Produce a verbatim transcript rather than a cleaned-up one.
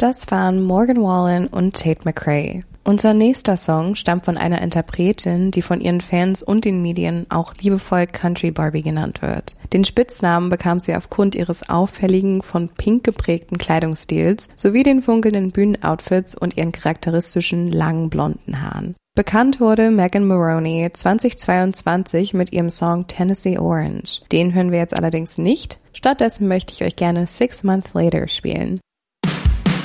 Das waren Morgan Wallen und Tate McRae. Unser nächster Song stammt von einer Interpretin, die von ihren Fans und den Medien auch liebevoll Country Barbie genannt wird. Den Spitznamen bekam sie aufgrund ihres auffälligen, von Pink geprägten Kleidungsstils sowie den funkelnden Bühnenoutfits und ihren charakteristischen, langen, blonden Haaren. Bekannt wurde Megan Moroney zweitausendzweiundzwanzig mit ihrem Song Tennessee Orange. Den hören wir jetzt allerdings nicht. Stattdessen möchte ich euch gerne Six Months Later spielen.